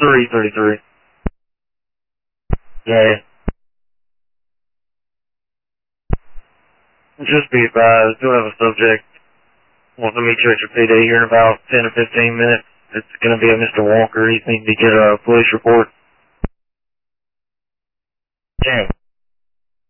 333. Yeah. Just be advised, you'll have a subject. Wants to meet you at your PD here in about 10 or 15 minutes. It's going to be a Mr. Walker. He's needing to get a police report. Yeah.